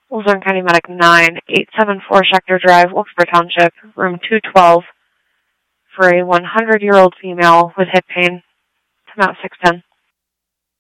Luzerne County Medic 9, 874 Schechter Drive, Wilkesboro Township, room 212, for a 100-year-old female with hip pain. Come out 610.